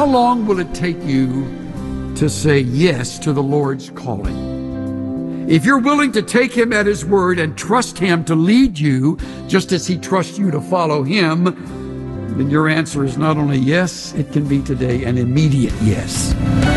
long will it take you to say yes to the Lord's calling? If you're willing to take Him at His word and trust Him to lead you, just as He trusts you to follow Him, then your answer is not only yes, it can be today an immediate yes.